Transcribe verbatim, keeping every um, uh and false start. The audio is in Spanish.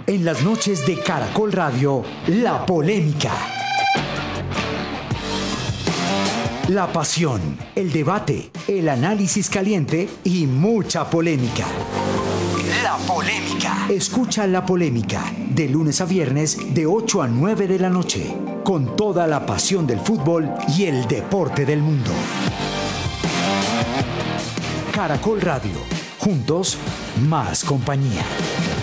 En las noches de Caracol Radio, La Polémica. La pasión, el debate, el análisis caliente y mucha polémica. La Polémica. Escucha La Polémica de lunes a viernes de ocho a nueve de la noche, con toda la pasión del fútbol y el deporte del mundo. Caracol Radio. Juntos, más compañía.